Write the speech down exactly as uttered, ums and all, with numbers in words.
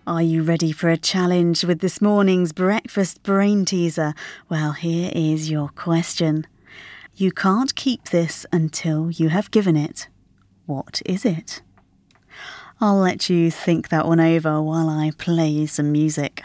Are you ready for a challenge with this morning's breakfast brain teaser? Well, here is your question. You can't keep this until you have given it. What is it? I'll let you think that one over while I play some music.